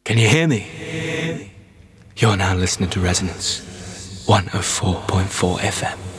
Can you hear me? You're now listening to Resonance 104.4 FM.